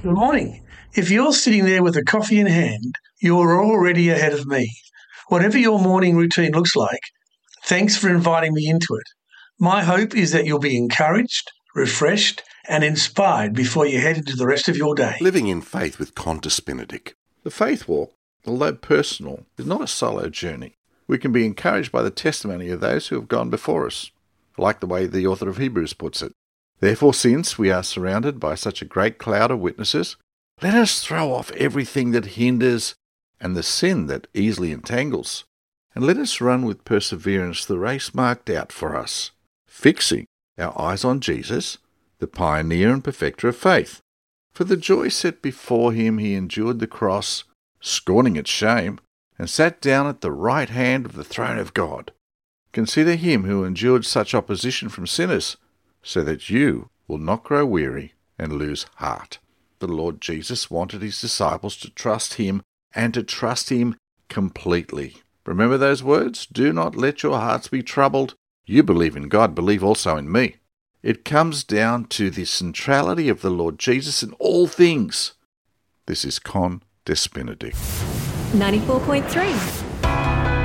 Good morning. If you're sitting there with a coffee in hand, you're already ahead of me. Whatever your morning routine looks like, thanks for inviting me into it. My hope is that you'll be encouraged, refreshed, and inspired before you head into the rest of your day. Living in Faith with Qantas Benedict. The faith walk, although personal, is not a solo journey. We can be encouraged by the testimony of those who have gone before us, like the way the author of Hebrews puts it. Therefore, since we are surrounded by such a great cloud of witnesses, let us throw off everything that hinders and the sin that easily entangles, and let us run with perseverance the race marked out for us, fixing our eyes on Jesus, the pioneer and perfecter of faith. For the joy set before him he endured the cross, scorning its shame, and sat down at the right hand of the throne of God. Consider him who endured such opposition from sinners, so that you will not grow weary and lose heart. The Lord Jesus wanted his disciples to trust him and to trust him completely. Remember those words? Do not let your hearts be troubled. You believe in God, believe also in me. It comes down to the centrality of the Lord Jesus in all things. This is Qantas Benedict. 94.3